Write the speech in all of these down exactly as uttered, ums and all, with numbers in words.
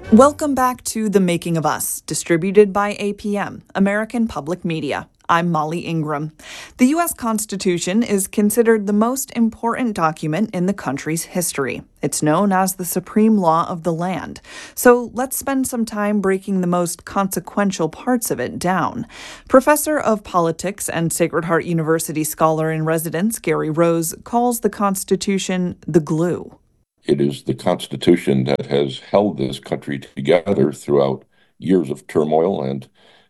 Welcome back to The Making of Us, distributed by A P M, American Public Media. I'm Molly Ingram. The U S Constitution is considered the most important document in the country's history. It's known as the supreme law of the land. So let's spend some time breaking the most consequential parts of it down. Professor of Politics and Sacred Heart University scholar in residence Gary Rose calls the Constitution the glue. It is the Constitution that has held this country together throughout years of turmoil and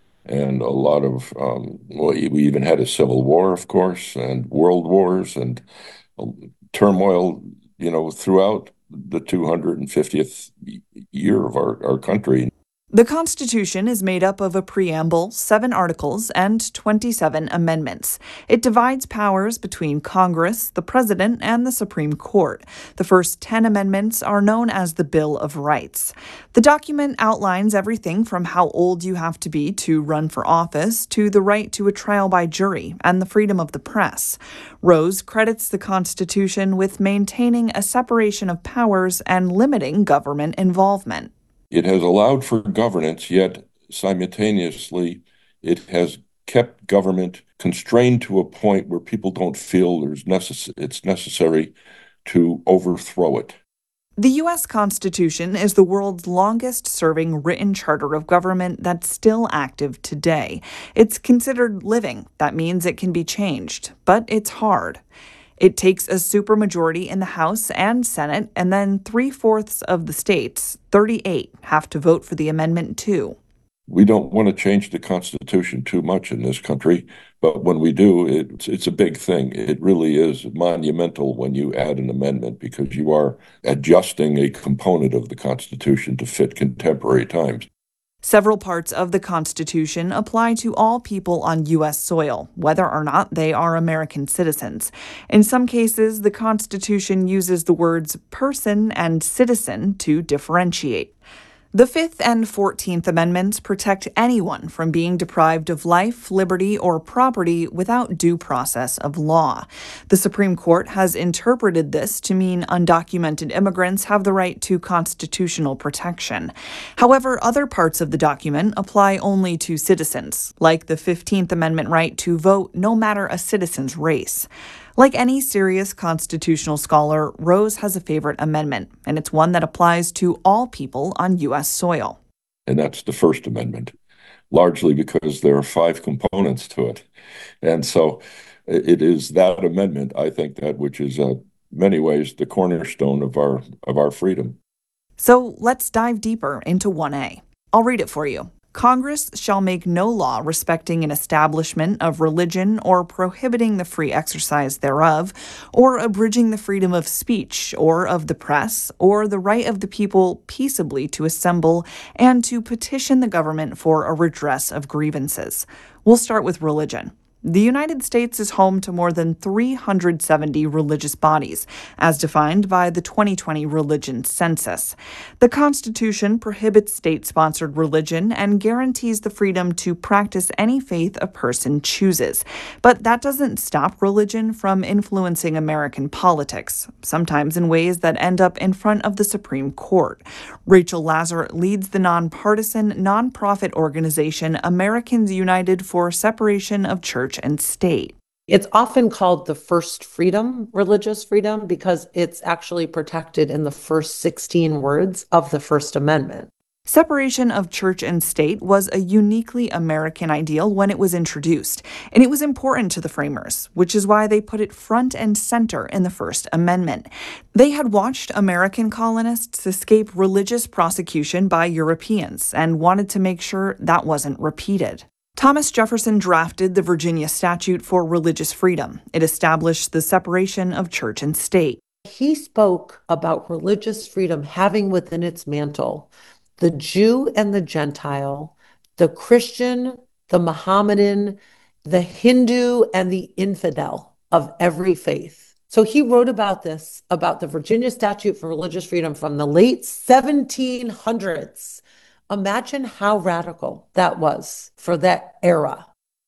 and a lot of um, well, we even had a civil war, of course, and world wars and uh, turmoil, you know, throughout the two hundred fiftieth year of our, our country. The Constitution is made up of a preamble, seven articles, and twenty-seven amendments. It divides powers between Congress, the President, and the Supreme Court. The first ten amendments are known as the Bill of Rights. The document outlines everything from how old you have to be to run for office to the right to a trial by jury and the freedom of the press. Rose credits the Constitution with maintaining a separation of powers and limiting government involvement. It has allowed for governance, yet simultaneously it has kept government constrained to a point where people don't feel there's necess- it's necessary to overthrow it. The U S Constitution is the world's longest-serving written charter of government that's still active today. It's considered living. That means it can be changed, but it's hard. It takes a supermajority in the House and Senate, and then three-fourths of the states, thirty-eight, have to vote for the amendment too. We don't want to change the Constitution too much in this country, but when we do, it's, it's a big thing. It really is monumental when you add an amendment because you are adjusting a component of the Constitution to fit contemporary times. Several parts of the Constitution apply to all people on U S soil, whether or not they are American citizens. In some cases, the Constitution uses the words person and citizen to differentiate. The Fifth and Fourteenth Amendments protect anyone from being deprived of life, liberty, or property without due process of law. The Supreme Court has interpreted this to mean undocumented immigrants have the right to constitutional protection. However, other parts of the document apply only to citizens, like the Fifteenth Amendment right to vote no matter a citizen's race. Like any serious constitutional scholar, Rose has a favorite amendment, and it's one that applies to all people on U S soil. And that's the First Amendment, largely because there are five components to it. And so it is that amendment, I think, that which is in uh, many ways the cornerstone of our of our freedom. So let's dive deeper into one A. I'll read it for you. Congress shall make no law respecting an establishment of religion or prohibiting the free exercise thereof, or abridging the freedom of speech or of the press, or the right of the people peaceably to assemble and to petition the government for a redress of grievances. We'll start with religion. The United States is home to more than three hundred seventy religious bodies, as defined by the twenty twenty Religion Census. The Constitution prohibits state-sponsored religion and guarantees the freedom to practice any faith a person chooses. But that doesn't stop religion from influencing American politics, sometimes in ways that end up in front of the Supreme Court. Rachel Lazar leads the nonpartisan, nonprofit organization Americans United for Separation of Church and State. It's often called the first freedom, religious freedom, because it's actually protected in the first sixteen words of the First Amendment. Separation of church and state was a uniquely American ideal when it was introduced, and it was important to the framers, which is why they put it front and center in the First Amendment. They had watched American colonists escape religious prosecution by Europeans and wanted to make sure that wasn't repeated. Thomas Jefferson drafted the Virginia Statute for Religious Freedom. It established the separation of church and state. He spoke about religious freedom having within its mantle the Jew and the Gentile, the Christian, the Mohammedan, the Hindu, and the infidel of every faith. So he wrote about this, about the Virginia Statute for Religious Freedom from the late seventeen hundreds. Imagine how radical that was for that era.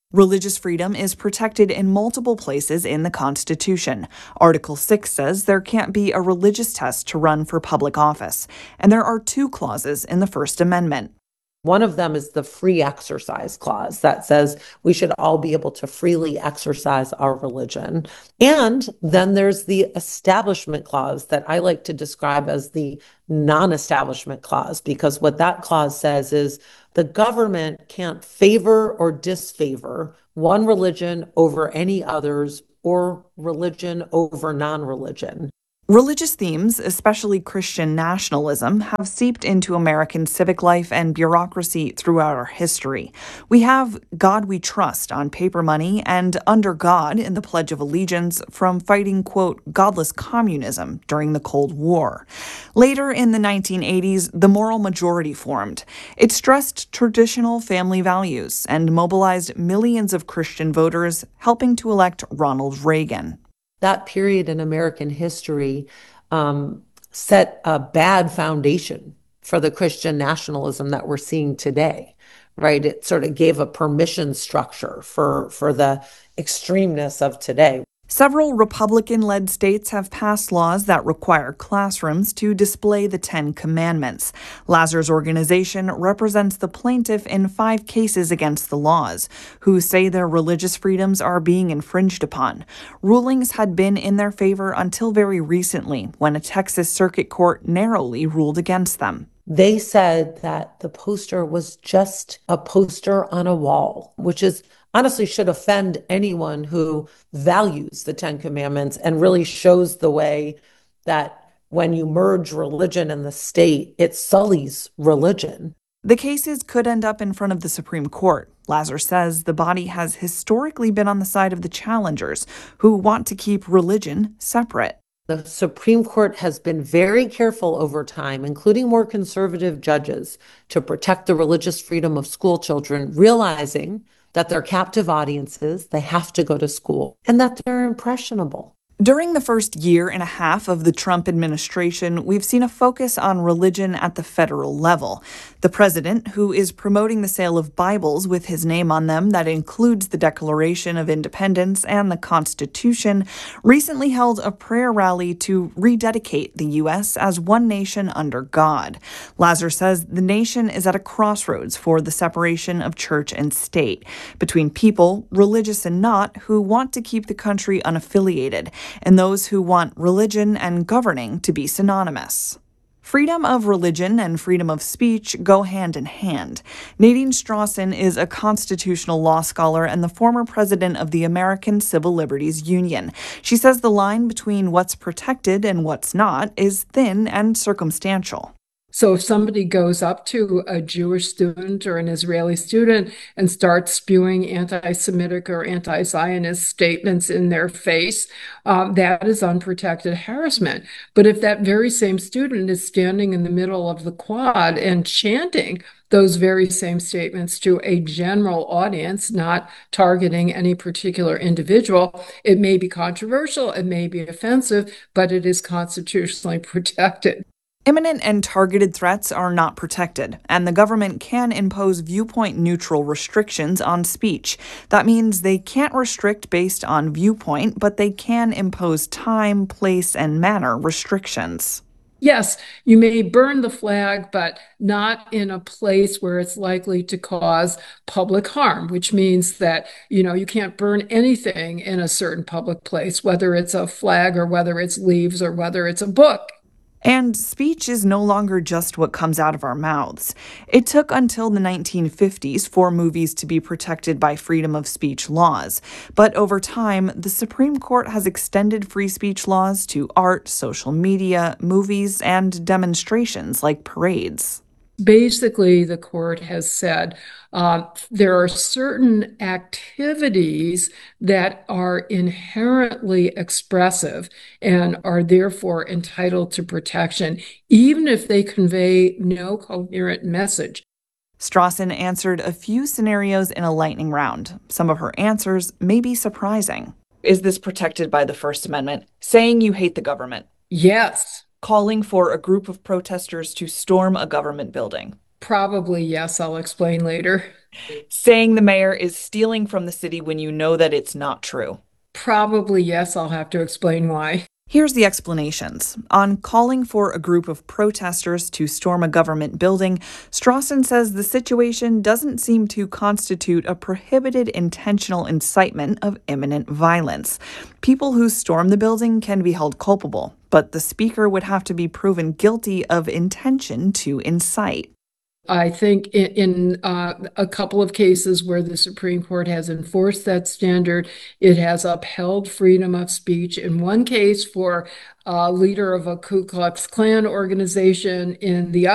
Religious freedom is protected in multiple places in the Constitution. Article six says there can't be a religious test to run for public office, and there are two clauses in the First Amendment. One of them is the free exercise clause that says we should all be able to freely exercise our religion. And then there's the establishment clause that I like to describe as the non-establishment clause, because what that clause says is the government can't favor or disfavor one religion over any others or religion over non-religion. Religious themes, especially Christian nationalism, have seeped into American civic life and bureaucracy throughout our history. We have God We Trust on paper money and Under God in the Pledge of Allegiance from fighting, quote, godless communism during the Cold War. Later in the nineteen eighties, the Moral Majority formed. It stressed traditional family values and mobilized millions of Christian voters, helping to elect Ronald Reagan. That period in American history um, set a bad foundation for the Christian nationalism that we're seeing today, right? It sort of gave a permission structure for, for the extremeness of today. Several Republican-led states have passed laws that require classrooms to display the Ten Commandments. Lazar's organization represents the plaintiff in five cases against the laws, who say their religious freedoms are being infringed upon. Rulings had been in their favor until very recently, when a Texas circuit court narrowly ruled against them. They said that the poster was just a poster on a wall, which is honestly should offend anyone who values the Ten Commandments and really shows the way that when you merge religion and the state, it sullies religion. The cases could end up in front of the Supreme Court. Lazar says the body has historically been on the side of the challengers, who want to keep religion separate. The Supreme Court has been very careful over time, including more conservative judges, to protect the religious freedom of school children, realizing that they're captive audiences, they have to go to school, and that they're impressionable. During the first year and a half of the Trump administration, we've seen a focus on religion at the federal level. The president, who is promoting the sale of Bibles with his name on them that includes the Declaration of Independence and the Constitution, recently held a prayer rally to rededicate the U S as one nation under God. Lazar says the nation is at a crossroads for the separation of church and state, between people, religious and not, who want to keep the country unaffiliated, and those who want religion and governing to be synonymous. Freedom of religion and freedom of speech go hand in hand. Nadine Strawson is a constitutional law scholar and the former president of the American Civil Liberties Union. She says the line between what's protected and what's not is thin and circumstantial. So if somebody goes up to a Jewish student or an Israeli student and starts spewing anti-Semitic or anti-Zionist statements in their face, um, that is unprotected harassment. But if that very same student is standing in the middle of the quad and chanting those very same statements to a general audience, not targeting any particular individual, it may be controversial, it may be offensive, but it is constitutionally protected. Imminent and targeted threats are not protected, and the government can impose viewpoint-neutral restrictions on speech. That means they can't restrict based on viewpoint, but they can impose time, place, and manner restrictions. Yes, you may burn the flag, but not in a place where it's likely to cause public harm, which means that, you know, you can't burn anything in a certain public place, whether it's a flag or whether it's leaves or whether it's a book. And speech is no longer just what comes out of our mouths. It took until the nineteen fifties for movies to be protected by freedom of speech laws. But over time, the Supreme Court has extended free speech laws to art, social media, movies, and demonstrations like parades. Basically, the court has said uh, there are certain activities that are inherently expressive and are therefore entitled to protection, even if they convey no coherent message. Strawson answered a few scenarios in a lightning round. Some of her answers may be surprising. Is this protected by the First Amendment? Saying you hate the government. Yes. Calling for a group of protesters to storm a government building. Probably yes, I'll explain later. Saying the mayor is stealing from the city when you know that it's not true. Probably yes, I'll have to explain why. Here's the explanations. On calling for a group of protesters to storm a government building, Strawson says the situation doesn't seem to constitute a prohibited intentional incitement of imminent violence. People who storm the building can be held culpable, but the speaker would have to be proven guilty of intention to incite. I think in, in uh, a couple of cases where the Supreme Court has enforced that standard, it has upheld freedom of speech. In one case, for a leader of a Ku Klux Klan organization. In the